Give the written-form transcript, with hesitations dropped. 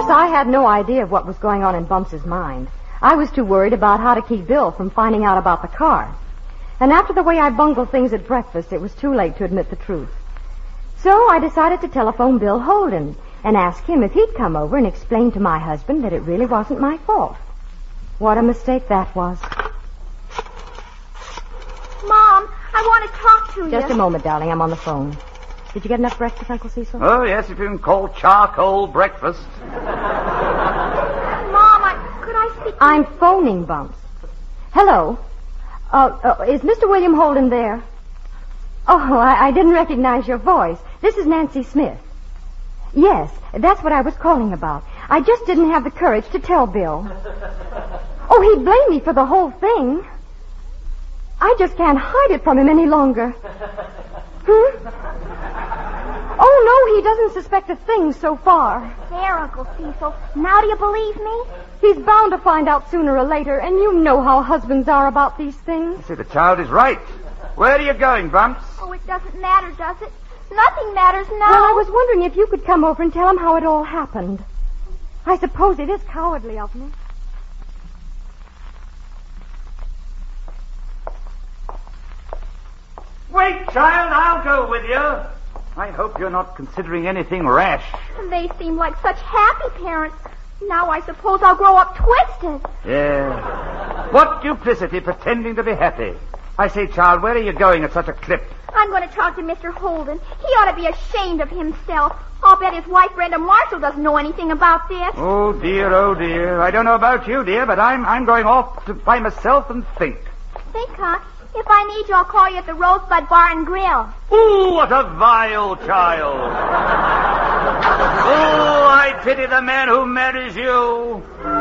course, I had no idea of what was going on in Bumps' mind. I was too worried about how to keep Bill from finding out about the car. And after the way I bungled things at breakfast, it was too late to admit the truth. So I decided to telephone Bill Holden and ask him if he'd come over and explain to my husband that it really wasn't my fault. What a mistake that was. Mom, I want to talk to you. Just a moment, darling. I'm on the phone. Did you get enough breakfast, Uncle Cecil? Oh, yes, if you can call charcoal breakfast. Mom, could I speak to I'm phoning Bumps. Hello. Is Mr. William Holden there? Oh, I didn't recognize your voice. This is Nancy Smith. Yes, that's what I was calling about. I just didn't have the courage to tell Bill. Oh, he'd blame me for the whole thing. I just can't hide it from him any longer. Oh, no, he doesn't suspect a thing so far. There, Uncle Cecil. Now do you believe me? He's bound to find out sooner or later, and you know how husbands are about these things. See, the child is right. Where are you going, Bumps? Oh, it doesn't matter, does it? Nothing matters now. Well, I was wondering if you could come over and tell him how it all happened. I suppose it is cowardly of me. Wait, child, I'll go with you. I hope you're not considering anything rash. They seem like such happy parents. Now I suppose I'll grow up twisted. Yeah. What duplicity pretending to be happy. I say, child, where are you going at such a clip? I'm going to talk to Mr. Holden. He ought to be ashamed of himself. I'll bet his wife, Brenda Marshall, doesn't know anything about this. Oh, dear, oh, dear. I don't know about you, dear, but I'm going off by myself and think. Think, huh? If I need you, I'll call you at the Rosebud Bar and Grill. Ooh, what a vile child. Oh, I pity the man who marries you.